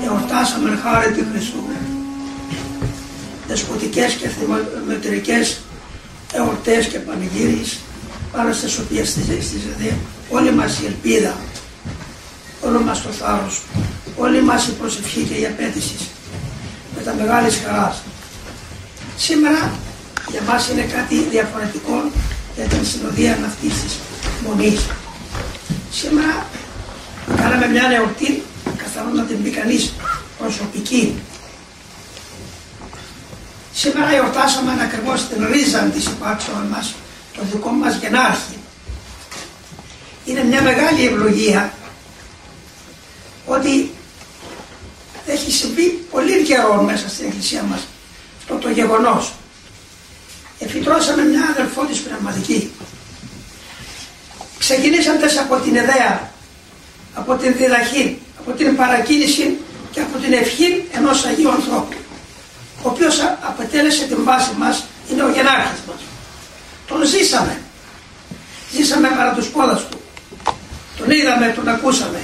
εορτάσαμε χάρη του Χριστού. Δεσποτικές και θυμωτερικές εορτές και πανηγύρις, πάνω στις οποίες στηρίζεται όλη μας η ελπίδα, όλο μας το θάρρος, όλη μας η προσευχή και η απέτηση με τα μεγάλης χαράς. Σήμερα για μας είναι κάτι διαφορετικό για την συνοδεία αυτής της μονής. Σήμερα κάναμε μια εορτή, καθαρόν να την πει κανείς προσωπική. Σήμερα εορτάσαμε ακριβώς την ρίζα της υπάρξεως μας, το δικό μας γενάρχη. Είναι μια μεγάλη ευλογία ότι έχει συμβεί πολύ καιρό μέσα στην Εκκλησία μας αυτό το γεγονός. Εφητρώσαμε μια αδελφό της πνευματική. Ξεκινήσαντες από την ιδέα, από την διδαχή, από την παρακίνηση και από την ευχή ενός Αγίου ανθρώπου, ο οποίος αποτέλεσε την βάση μας, είναι ο γενάρχης μας. Τον ζήσαμε. Ζήσαμε παρά τους πόδας του. Τον είδαμε, τον ακούσαμε.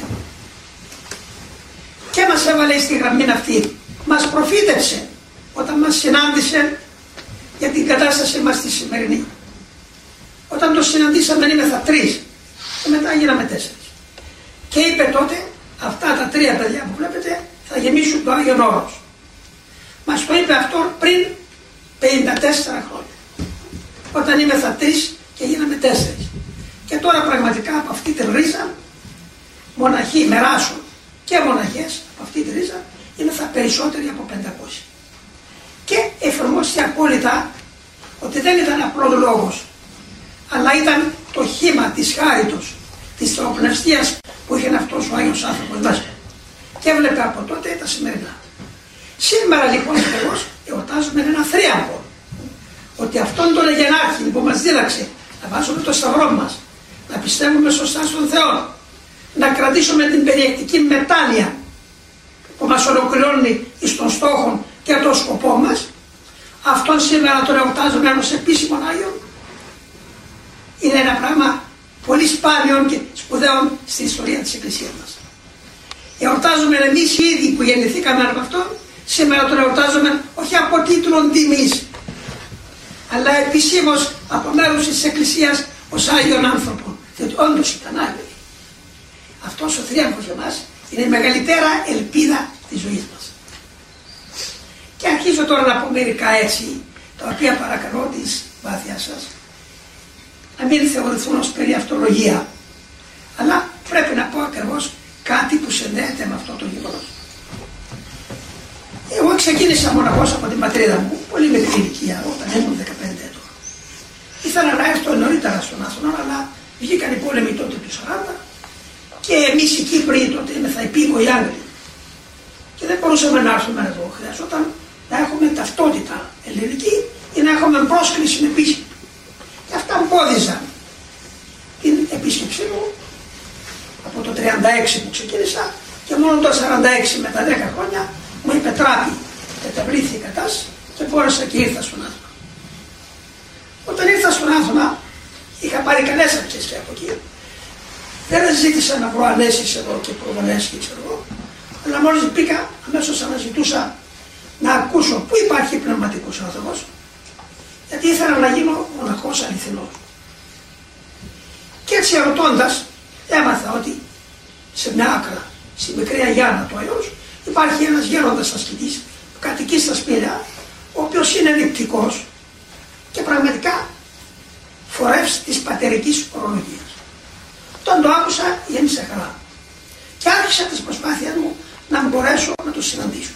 Και μας έβαλε στη γραμμή αυτή. Μας προφήτευσε όταν μας συνάντησε για την κατάσταση μας τη σημερινή. Όταν το συναντήσαμε ήμεθα 3 και μετά γίναμε 4. Και είπε τότε αυτά τα 3 παιδιά που βλέπετε θα γεμίσουν το Άγιον Όρος. Μας το είπε αυτό πριν 54 χρόνια. Όταν ήμεθα 3 και γίναμε 4. Και τώρα πραγματικά από αυτή τη ρίζα μοναχοί μεράσουν και μοναχές από αυτή τη ρίζα ήμεθα περισσότεροι από 500. Και εφαρμόστηκε απόλυτα ότι δεν ήταν απλός λόγος, αλλά ήταν το χήμα της χάριτος, της θεοπνευστίας που είχε αυτός ο Άγιος άνθρωπος μέσα. Και έβλεπε από τότε τα σημερινά. Σήμερα λοιπόν ακριβώς εορτάζουμε ένα θρίαμβο. Ότι αυτόν τον γενάρχη που μας δίδαξε να βάζουμε το σταυρό μας, να πιστεύουμε σωστά στον Θεό, να κρατήσουμε την περιεκτική μετάνοια που μας ολοκληρώνει εις των στόχων και τον σκοπό μας, αυτόν σήμερα τον εορτάζουμε ως επίσημον Άγιον. Είναι ένα πράγμα πολύ σπάνιο και σπουδαίο στην ιστορία της Εκκλησίας μας. Εορτάζουμε εμείς οι ίδιοι που γεννηθήκαμε από αυτόν, σήμερα τον εορτάζουμε όχι από τίτλον τιμής, αλλά επισήμως από μέρους της Εκκλησίας ως Άγιον άνθρωπο, διότι όντως ήταν Άγιοι. Αυτός ο θρίαμβος για μας είναι η μεγαλύτερα ελπίδα της ζωής μας. Και αρχίζω τώρα να πω μερικά έτσι, τα οποία παρακαλώ της βάθειας σας, να μην θεωρηθούν ως περιαυτολογία, αλλά πρέπει να πω ακριβώς κάτι που συνδέεται με αυτό το γεγονός. Εγώ ξεκίνησα μοναχός από την πατρίδα μου, πολύ μικρή ηλικία, όταν ήμουν 15 ετών. Ήθελα να έρθω νωρίτερα στον Άθωνα, αλλά βγήκαν οι πόλεμοι τότε του 40 και εμείς οι Κύπροι τότε ήμεθα υπήκοοι Άγγλοι. Και δεν μπορούσαμε να έρθουμε εδώ. Χρειαζόταν να έχουμε ταυτότητα ελληνική ή να έχουμε πρόσκληση επίσημη. Και αυτά εμπόδιζαν την επίσκεψή μου από το 36 που ξεκίνησα και μόνο το 46 με τα 10 χρόνια μου υπετράπη, καταβλήθη η κατάσταση και μπόρεσα και ήρθα στον Άθωνα. Όταν ήρθα στον Άθωνα είχα πάρει καλές αρχές και από εκεί. Δεν ζήτησα να βρω ανέσεις εδώ και προβολές και ξέρω εγώ, αλλά μόλις πήγα αμέσως αναζητούσα να ακούσω πού υπάρχει πνευματικός άνθρωπος, γιατί ήθελα να γίνω μοναχός αληθινός. Και έτσι ερωτώντας έμαθα ότι σε μια άκρα, στη μικρή Αγιάνα του Αϊός, υπάρχει ένας γέροντας ασκητής που κατοικεί στα Σπήλαια, ο οποίος είναι νηπτικός και πραγματικά φορεύς της πατερικής ορολογίας. Όταν το άκουσα γέμισε χαρά και άρχισα τις προσπάθειες μου να μπορέσω να το συναντήσω.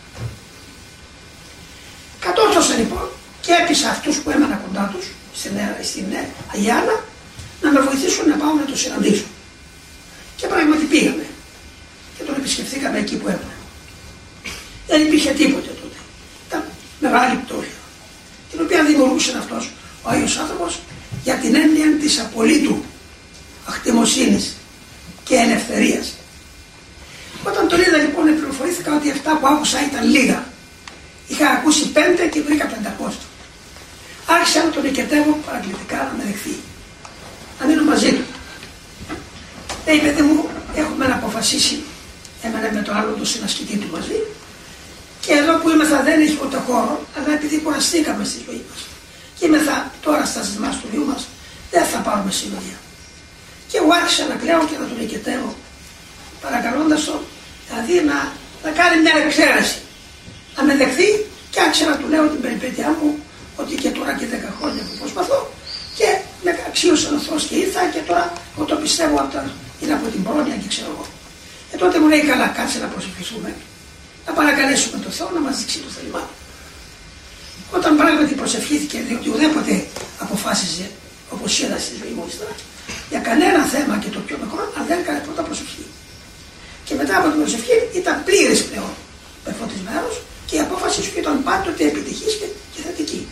Κατόρθωσα λοιπόν και έπεισα αυτούς που έμενα κοντά τους στην Αγιάνα να με βοηθήσουν να πάω να το συναντήσω. Και πράγματι πήγαμε και τον επισκεφθήκαμε εκεί που έμενα. Δεν υπήρχε τίποτε τότε. Ήταν μεγάλη πτώχεια, την οποία δημιουργούσε αυτός ο Άγιος άνθρωπος για την έννοια της απολύτου αχτιμοσύνης και ελευθερίας. Όταν τον είδα λοιπόν πληροφορήθηκα ότι αυτά που άκουσα ήταν λίγα. Είχα ακούσει 5 και βρήκα 500. Άρχισα να τον οικετεύω παρακλητικά να με δεχθεί. Να μείνω μαζί του. Λέει παιδί μου, έχουμε να αποφασίσει, έμενε με το άλλο το συνασκητή του μαζί. Και εδώ που είμαστε δεν έχει ούτε χώρο, αλλά επειδή κουραστήκαμε στη ζωή μας και είμαστε τώρα στα ζητημά του βιού μας, δεν θα πάρουμε συνοδεία. Και εγώ άρχισα να κλαίω και να τον οικετεύω, παρακαλώντας τον δηλαδή να κάνει μια εξαίρεση, να με δεχθεί, και άρχισα να του λέω την περιπέτειά μου, ότι και τώρα και 10 χρόνια που προσπαθώ, και με αξίωσε ο Θεός και ήρθα, και τώρα εγώ το πιστεύω είναι από την πρόνοια και ξέρω εγώ. Και τότε μου λέει, καλά, κάτσε να προσευχηθούμε, να παρακαλέσουμε τον Θεό να μας δείξει το θέλημά του. Όταν πράγματι προσευχήθηκε, διότι ουδέποτε αποφάσιζε, όπως είδα στη ζωή μου ύστερα, για κανένα θέμα και το πιο μικρό, αν δεν έκανε πρώτα προσευχή. Και μετά από την προσευχή ήταν πλήρης πλέον πεφωτισμένος, και η απόφαση σου ήταν πάντοτε επιτυχής και θετική.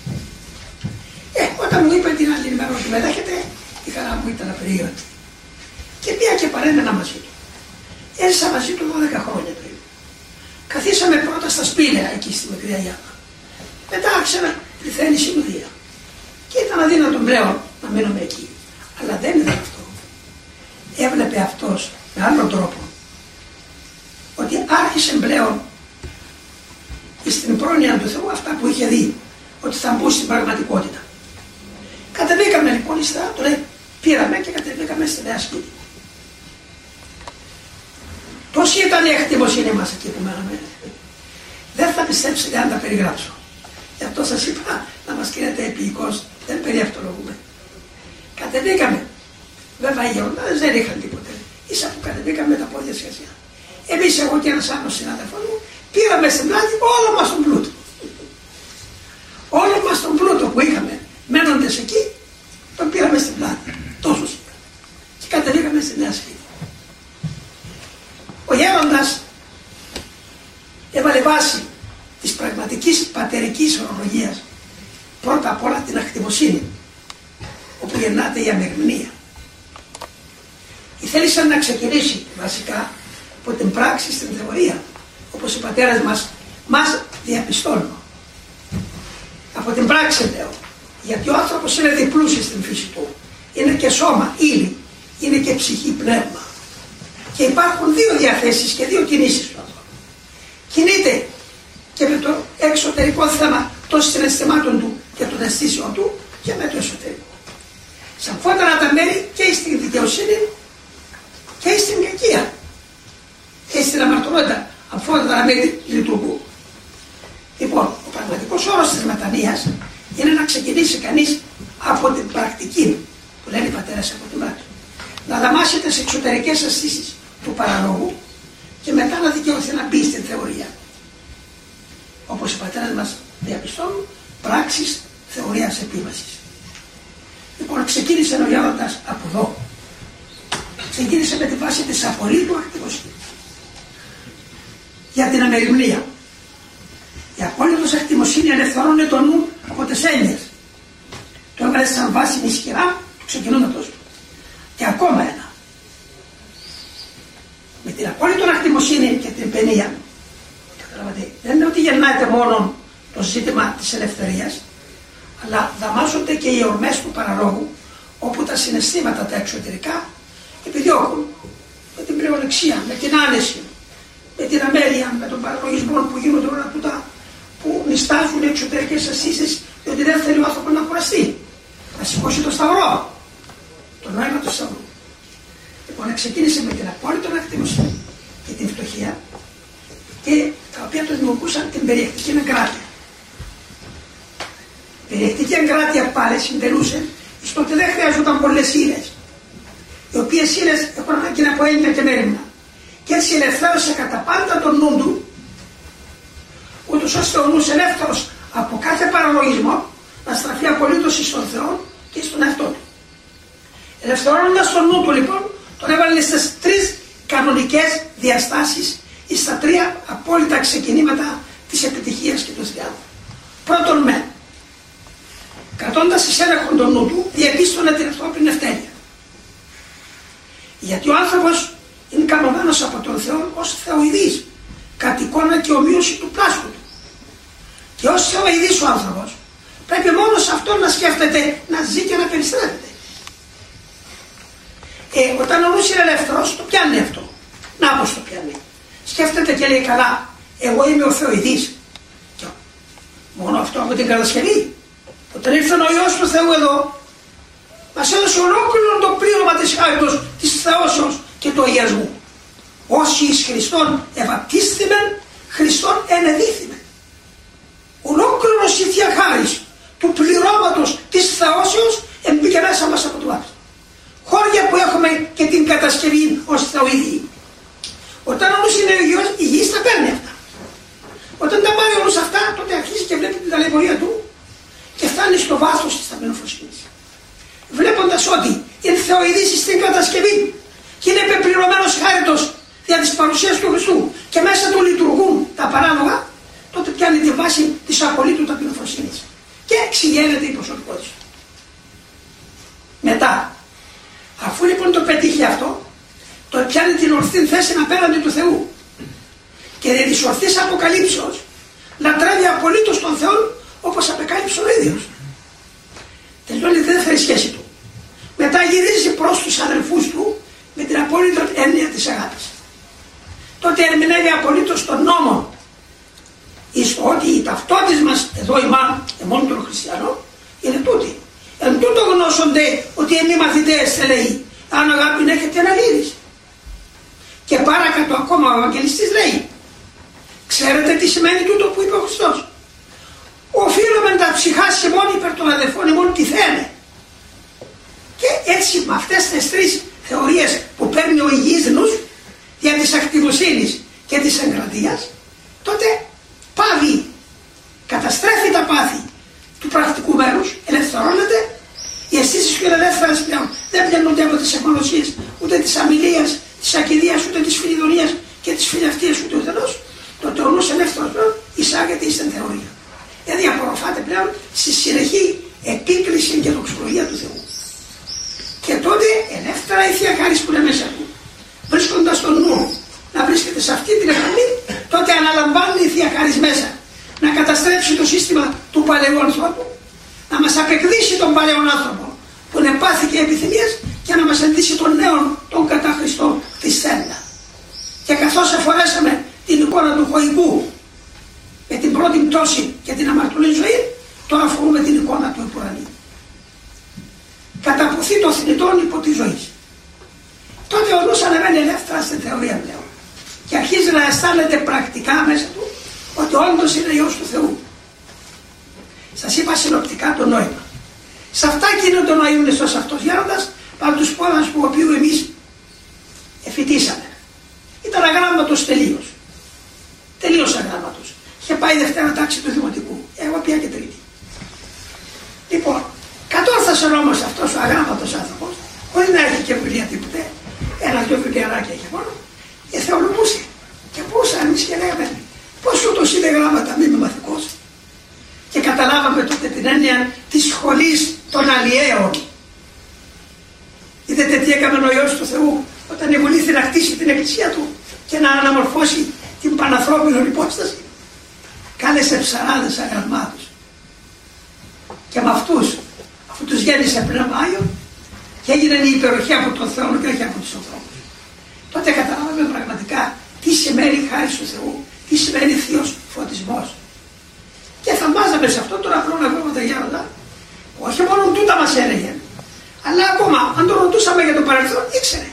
Όταν μου είπε την άλλη μέρα ότι με δέχεται, η χαρά μου ήταν απερίωτη. Και πήγα και παρέμενα μαζί του. Έζησα μαζί του 12 χρόνια πριν. Καθίσαμε πρώτα στα σπήλαια εκεί στη Μικρή Αγιάνα. Μετά άρχισε να πληθαίνει η συνοδεία. Και ήταν αδύνατο πλέον να μείνουμε εκεί. Αλλά δεν ήταν αυτό. Έβλεπε αυτός με άλλον τρόπο ότι άρχισε πλέον στην πρόνοια του Θεού αυτά που είχε δει, ότι θα μπουν στην πραγματικότητα. Κατεβήκαμε λοιπόν ύστερα, το λέει, πήραμε και κατεβήκαμε στη Νέα Σκήτη. Τόση ήταν η εκτιμοσύνη μας εκεί που μέναμε. Δεν θα πιστέψετε αν τα περιγράψω. Γι' αυτό σας είπα να μας κρίνετε επίοικος, δεν περιευτολογούμε. Κατεβήκαμε. Βέβαια οι γεροντάδες δεν είχαν τίποτε. Ίσα που κατεβήκαμε τα πόδια σχεσιά. Εμείς, εγώ και ένας άλλος συνάδελφος μου, πήραμε στην πλάτη όλο μας τον πλούτο. Όλο μας τον πλούτο που είχαμε μένοντες εκεί, τον πήραμε στην πλάτη. Τόσους. Και κατεβήκαμε στη Νέα Σκήτη. Ο γέροντας έβαλε βάση της πραγματικής πατερικής ορολογίας πρώτα απ' όλα την ακτιμοσύνη, όπου γεννάται η αμερμηνία. Θέλησαν να ξεκινήσει βασικά από την πράξη στην θεωρία, όπως οι πατέρες μας διαπιστώνουν. Από την πράξη λέω, γιατί ο άνθρωπος είναι διπλούσιος στην φύση του. Είναι και σώμα, ύλη, είναι και ψυχή, πνεύμα. Και υπάρχουν δύο διαθέσεις και δύο κινήσεις του ανθρώπου. Κινείται και με το εξωτερικό θέμα των συναισθημάτων του και των αισθήσεων του και με το εσωτερικό. Σαφότερα τα μέρη και στην δικαιοσύνη και στην κακία και στην αμαρτωλότητα, αμφότερα τα μέρη λειτουργούν. Λοιπόν, ο πραγματικός όρος της μετανοίας είναι να ξεκινήσει κανείς από την πρακτική, που λένε οι πατέρες από την πράξη. Να δαμάσετε τις εξωτερικές αισθήσεις του παραλόγου και μετά να δικαιωθεί να μπει στην θεωρία. Όπως οι πατέρες μας διαπιστώνουν, πράξεις θεωρίας επίμασης. Λοιπόν, ξεκίνησε ο γέροντας από εδώ. Ξεκίνησε με τη βάση της απολύτου ακτιμοσύνης για την αμεριμνία. Η απόλυτος ακτιμοσύνη ελευθερώνει το νου από τις έννοιες. Το έβαλε σαν βάση ισχυρά του ξεκινήματος του. Και ακόμα ένα. Με την απόλυτη ακτιμοσύνη και την παινία, καταλαβαίνετε, δεν είναι ότι γεννάται μόνο το ζήτημα της ελευθερίας, αλλά δαμάζονται και οι ορμές του παραλόγου, όπου τα συναισθήματα τα εξωτερικά επιδιώκουν με την πλεονεξία, με την άνεση, με την αμέλεια, με τον παραλογισμό που γίνονται όλα τούτα που νηστάζουν οι εξωτερικές αισθήσεις, διότι δεν θέλει ο άνθρωπος να κουραστεί, να σηκώσει το σταυρό, το νόημα του σταυρού. Λοιπόν, ξεκίνησε με την απόλυτη ακτιμοσύνη και την φτωχία, και τα οποία το δημιουργούσαν την περιεκτική εγκράτεια. Η περιεκτική εγκράτεια πάλι συντελούσε στο ότι δεν χρειαζόταν πολλές ύλες, οι οποίες ύλες έχουν ανάγκη από έννοια και μέρημνα. Και έτσι ελευθέρωσε κατά πάντα τον νου του, ούτως ώστε ο νους ελεύθερος από κάθε παραλογισμό να στραφεί απολύτως στον Θεό και στον εαυτό του. Ελευθερώνοντας τον νου του λοιπόν, τον έβαλε στις τρεις κανονικές διαστάσεις ή στα τρία απόλυτα ξεκινήματα της επιτυχίας και του θριάμβου. Πρώτον με, κρατώντας εις έλεγχον τον νου του, διαπίστωνε την ανθρώπινη ευτέλεια. Γιατί ο άνθρωπος είναι κανονμένος από τον Θεό ως θεοειδής, κατ' εικόνα και ομοίωση του πλάσου του. Και ως θεοειδής ο άνθρωπος πρέπει μόνο σε αυτό να σκέφτεται, να ζει και να περιστρέφεται. Όταν ο νους είναι ελεύθερος, το πιάνει αυτό. Να πως το πιάνει. σκέφτεται και λέει καλά, εγώ είμαι ο Θεοειδής. Και μόνο αυτό από την κατασκευή. Όταν ήρθε ο Υιός του Θεού εδώ, μας έδωσε ολόκληρο το πλήρωμα της χάριτος, της θεώσεως και του αγιασμού. Όσοι εις Χριστόν ευαπτίστημεν, Χριστόν ενεδίθημεν. Ολόκληρος η Θεία Χάρις του πληρώματος της θεώσεως εμπήκε μέσα μας από το βάθος. Χώρια που έχουμε και την κατασκευή ως Θεοειδή. Όταν όμως είναι υγιής τα παίρνει αυτά. Όταν τα πάρει όμως αυτά, τότε αρχίζει και βλέπει την ταλαιπωρία του και φτάνει στο βάθος της ταπεινοφροσύνης. Βλέποντας ότι είναι Θεοειδής στην κατασκευή και είναι πεπληρωμένος χάριτος δια της παρουσίας του Χριστού και μέσα του λειτουργούν τα παράλογα, τότε πιάνει τη βάση της απολύτου ταπεινοφροσύνης και εξηγαίνεται η προσωπικότητα. Μετά, αφού λοιπόν το πετύχει αυτό, το πιάνει την ορθή θέση απέναντι του Θεού και δια της ορθής αποκαλύψεως λατρεύει απολύτως τον Θεό όπως απεκάλυψε ο ίδιος. Τελειώνει τη δεύτερη σχέση του. Μετά γυρίζει προς τους αδελφούς του με την απόλυτη έννοια της αγάπης. Τότε ερμηνεύει απολύτως τον νόμο εις το ότι η ταυτότης μας εδώ εμών των χριστιανών είναι τούτη. Εν τούτο γνώσονται ότι εμείς μαθητές λέει, αν αγάπη έχετε αναλύρηση. Και παρακάτω ακόμα ο Ευαγγελιστής λέει, ξέρετε τι σημαίνει τούτο που είπε ο Χριστός. Οφείλουμε τα ψυχάς ημών υπέρ των αδελφών ημών τι θένε. Και έτσι με αυτές τις τρεις θεωρίες που παίρνει ο υγιής νους για της ακτιμοσύνης και της εγκρατείας, τότε πάβει, καταστρέφει τα πάθη του πρακτικού μέρους, ελευθερώνεται, οι αισθήσεις του είναι ελεύθερες πλέον, δεν βγαίνονται από τις εχμαλωσίες, ούτε της αμιλίας, της ακιδείας, ούτε της φιλιδονίας και της φιλαυτίας ούτε ουδενός, τότε ο νους ελεύθερος πλέον εισάγεται στην θεωρία. Δηλαδή απορροφάται πλέον στη συνεχή επίκληση και δοξολογία του Θεού. Και τότε ελεύθερα η Θεία Χάρις που είναι μέσα του, βρίσκοντας τον νου να βρίσκεται σε αυτή την γραμμή, τότε αναλαμβάνει η Θεία Χάρις μέσα να καταστρέψει το σύστημα του παλαιού ανθρώπου, να μας απεκδίσει τον παλαιό άνθρωπο που είναι πάθη και επιθυμίες και να μας ενδύσει τον νέον, τον κατά Χριστό Χριστέντα. Και καθώς εφορέσαμε την εικόνα του χωικού με την πρώτη πτώση και την αμαρτωλή ζωή, τώρα φορούμε την εικόνα του επουρανίου. Καταπουθεί το θνητόν υπό τη ζωή. Τότε ο νους ανεβαίνει ελεύθερα στην θεωρία πλέον και αρχίζει να αισθάνεται πρακτικά μέσα του ότι όντως είναι Υιός του Θεού. Σας είπα συνοπτικά το νόημα. Σε αυτά γίνονται ο Ιούνιστος αυτός γέροντας πάνω τους πόδας που οποίου εμείς εφητήσαμε. Ήταν αγράμματος τελείως. Τελείως αγράμματος. Είχε πάει Δευτέρα τάξη του Δημοτικού. Εγώ πια και Τρίτη. Λοιπόν, κατόρθωσε όμως αυτός ο αγράμματος άνθρωπος, χωρίς να έχει και βιβλία τίποτε, ένα-δυο βιβλιαράκια είχε μόνο, και θεολογούσε. Και πούσα εμείς και λέγαμε, πώς ούτως είναι γράμματα, μη είμαι μαθηκός. Και καταλάβαμε τότε την έννοια της σχολής των αλλιέων. Είδατε τι έκανε ο Υιός του Θεού όταν ευολήθη να χτίσει την εκκλησία του και να αναμορφώσει την πανανθρώπινη υπόσταση. Κάλεσε ψαράδες αγαλμάτους. Και με αυτούς, αφού τους γέννησε πνεύμα Άγιο, και έγινε η υπεροχή από τον Θεό και όχι από τους ανθρώπους. Τότε καταλάβαμε πραγματικά τι σημαίνει χάρη του Θεού, τι σημαίνει θείος φωτισμός. Και θαυμάζαμε σε αυτό τον απλό αγρόματα γέροντα, όχι μόνο τούτα μας έλεγε, αλλά ακόμα αν το ρωτούσαμε για το παρελθόν, ήξερε.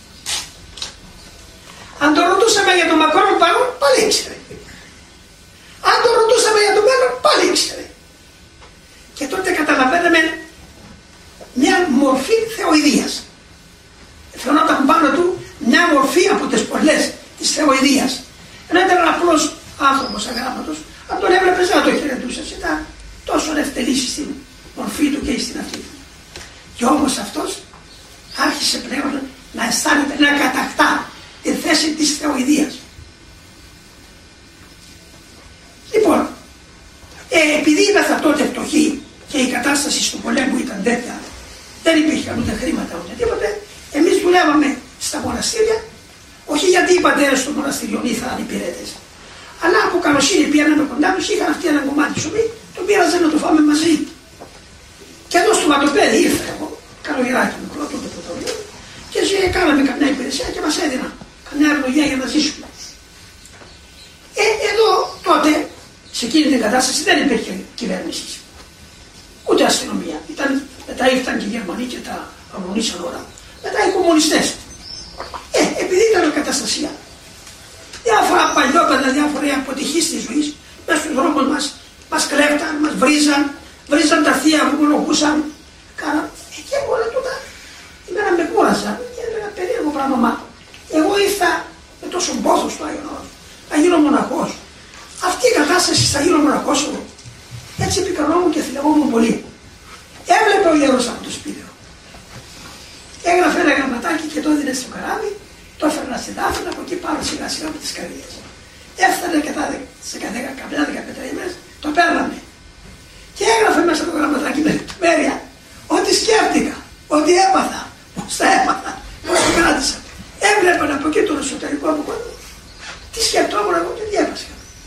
Αν το ρωτούσαμε για το μακρόν παρόν, πάλι ήξερε. Αν το ρωτούσαμε για το μέλλον, πάλι ήξερε. Και τότε καταλαβαίναμε μια μορφή θεοειδίας. Φαινόταν πάνω του μια μορφή από τις πολλές της θεοειδίας. Ενώ ήταν ένα απλός άνθρωπος αγράμματος, αν τον έβλεπες να το χαιρετούσες, ήταν τόσο ευτελής στην μορφή του και στην αυτή του. Και όμως αυτός άρχισε πλέον να αισθάνεται, να κατακτά τη θέση της θεοειδίας. Λοιπόν, επειδή ήμασταν τότε φτωχοί και η κατάσταση του πολέμου ήταν τέτοια, δεν υπήρχαν ούτε χρήματα ούτε τίποτε, εμείς δουλεύαμε στα μοναστήρια, όχι γιατί οι πατέρες των μοναστηριών ήθελαν υπηρέτες, αλλά από καλοσύνη πήγαιναν κοντά τους, είχαν αυτοί ένα κομμάτι ψωμί, το πήραζαν να το φάμε μαζί. Και εδώ στο ματοπέδι ήρθα εγώ, καλογεράκι μικρό, τότε πρωτοβουλίο, και κάναμε καμιά υπηρεσία και μας έδιναν καμιά ευλογία για να ζήσουμε. Σε εκείνη την κατάσταση δεν υπήρχε κυβέρνηση. Ούτε αστυνομία. Μετά ήρθαν και οι Γερμανοί και τα αγωνίσαν όλα. Μετά οι κομμουνιστές. Επειδή ήταν καταστασία. Διάφορα παλιόπαιδα, διάφορα αποτυχίες της ζωής, μέσα στους δρόμους μας κλέφταν, μας βρίζαν τα θεία που μονοχούσαν. Και όλα τούτα εμένα με κούραζαν και έλεγα περίεργο πράγμα. Εγώ ήρθα με τόσο πόθο στο Άγιον Όρος, να γίνω μοναχός. Αυτή η κατάσταση θα γίνω μοναχός εγώ. Έτσι επικαλόμουν και θυλευόμουν πολύ. Έβλεπε ο γέρος από το σπίτι. Έγραφε ένα γραμματάκι και το έδινε στο καράβι, το έφερνα στην Άφηνα, από εκεί πάνω σιγά σιγά από τις καρδιές. Έφτανε και σε καμιά 15 ημέρες, το παίρναμε. Και έγραφε μέσα το γραμματάκι με λεπτομέρεια ό,τι σκέφτηκα, ό,τι έπαθα, πώς τα έπαθα, πώς το κράτησα. Έβλεπαν από εκεί τον εσωτερικό μου κόσμο. Τι σκεφτόμουν εγώ και τι έπαθα.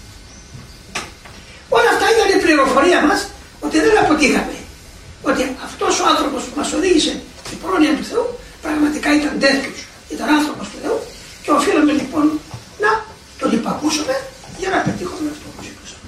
Όλα αυτά ήταν η πληροφορία μας ότι δεν αποτύχαμε. Ότι αυτός ο άνθρωπος που μας οδήγησε στην πρόνοια του Θεού πραγματικά ήταν τέτοιος. Ήταν άνθρωπος του Θεού και οφείλαμε λοιπόν να τον υπακούσουμε για να πετύχουμε αυτό που ζητούσαμε.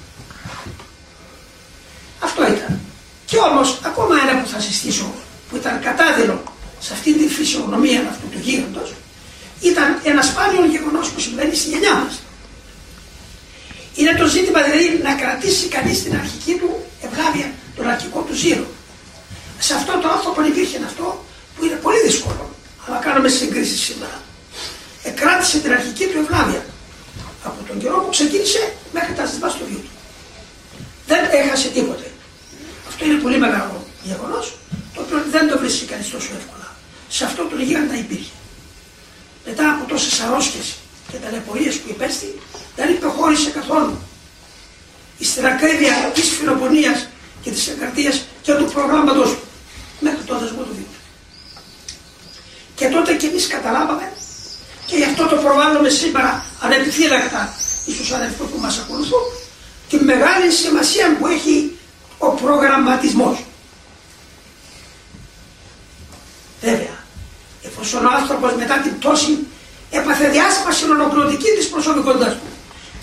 Αυτό ήταν. Και όμως ακόμα ένα που θα συστήσω που ήταν κατάδειλο σε αυτήν την φυσιογνωμία αυτού του γίγαντος ήταν ένα σπάνιο γεγονός που συμβαίνει στη γενιά μας. Είναι το ζήτημα δηλαδή να κρατήσει κανείς την αρχική του ευλάβεια, τον αρχικό του ζήλο. Σε αυτό το άνθρωπο υπήρχε αυτό που είναι πολύ δύσκολο, αλλά κάνουμε συγκρίσεις σήμερα. Κράτησε την αρχική του ευλάβεια από τον καιρό που ξεκίνησε μέχρι τα ζητά στο βίο του. Δεν έχασε τίποτε. Αυτό είναι πολύ μεγάλο γεγονός, το οποίο δεν το βρίσκει κανείς τόσο εύκολα. Σε αυτό το γίγαντα υπήρχε. Μετά από τόσες αρρώσκες και ταλαιπωρίες που υπέστη, δεν υποχώρησε καθόλου στην ακρίβεια της φιλοπονίας και της εγκαρτίας και του προγράμματος μέχρι το δεσμό του βίου. Και τότε και εμείς καταλάβαμε και γι' αυτό το προβάλλουμε σήμερα ανεπιφύλακτα στους αδελφούς που μας ακολουθούν τη μεγάλη σημασία που έχει ο προγραμματισμός. Βέβαια, εφόσον ο άνθρωπος μετά την πτώση έπαθε διάσπαση ολοκληρωτική της προσωπικότητας του,